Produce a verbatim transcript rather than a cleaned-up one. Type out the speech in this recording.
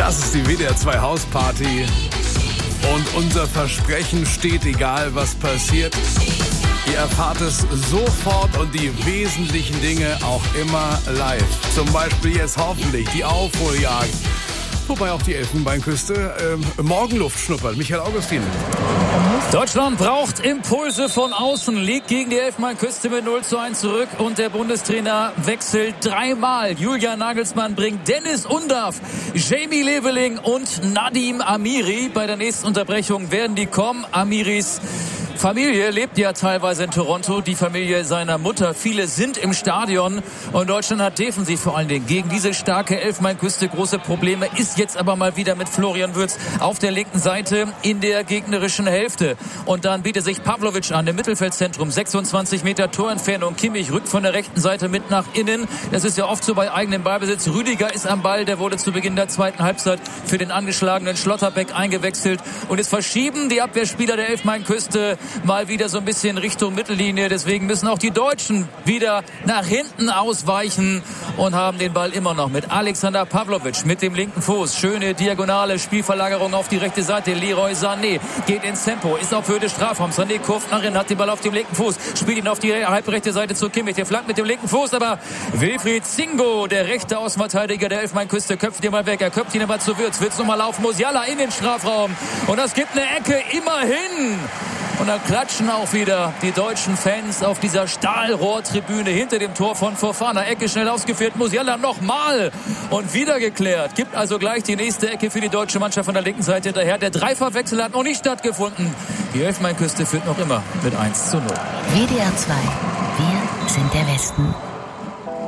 Das ist die W D R zwei Hausparty. Und unser Versprechen steht, egal was passiert. Ihr erfahrt es sofort und die wesentlichen Dinge auch immer live. Zum Beispiel jetzt hoffentlich die Aufholjagd. Wobei auch die Elfenbeinküste äh, Morgenluft schnuppert. Michael Augustin. Deutschland braucht Impulse von außen, liegt gegen die Elfenbeinküste mit null zu eins zurück und der Bundestrainer wechselt dreimal. Julian Nagelsmann bringt Dennis Undav, Jamie Leveling und Nadim Amiri. Bei der nächsten Unterbrechung werden die kommen. Amiris Familie lebt ja teilweise in Toronto, die Familie seiner Mutter. Viele sind im Stadion und Deutschland hat defensiv vor allen Dingen gegen diese starke Elfenbeinküste große Probleme. Ist jetzt aber mal wieder mit Florian Wirtz auf der linken Seite in der gegnerischen Hälfte. Und dann bietet sich Pavlovic an im Mittelfeldzentrum. sechsundzwanzig Meter Torentfernung. Kimmich rückt von der rechten Seite mit nach innen. Das ist ja oft so bei eigenem Ballbesitz. Rüdiger ist am Ball. Der wurde zu Beginn der zweiten Halbzeit für den angeschlagenen Schlotterbeck eingewechselt. Und jetzt verschieben die Abwehrspieler der Elfenbeinküste mal wieder so ein bisschen Richtung Mittellinie. Deswegen müssen auch die Deutschen wieder nach hinten ausweichen und haben den Ball immer noch mit Alexander Pavlovic mit dem linken Fuß. Schöne diagonale Spielverlagerung auf die rechte Seite. Leroy Sané geht ins Tempo, ist auf Höhe des Strafraums. Sané kurft nach innen, hat den Ball auf dem linken Fuß, spielt ihn auf die halbrechte Seite zu Kimmich. Der flankt mit dem linken Fuß, aber Wilfried Zingo, der rechte Außenverteidiger der Elfenbeinküste, köpft ihn mal weg. Er köpft ihn aber zu Wirtz. Wirtz nochmal laufen. Musiala in den Strafraum. Und das gibt eine Ecke, immerhin. Und dann klatschen auch wieder die deutschen Fans auf dieser Stahlrohrtribüne hinter dem Tor von Fofana. Ecke schnell ausgeführt, Musiala nochmal und wieder geklärt. Gibt also gleich die nächste Ecke für die deutsche Mannschaft von der linken Seite hinterher. Der Dreifachwechsel hat noch nicht stattgefunden. Die Elfenbeinküste führt noch immer mit eins zu null. W D R zwei, wir sind der Westen.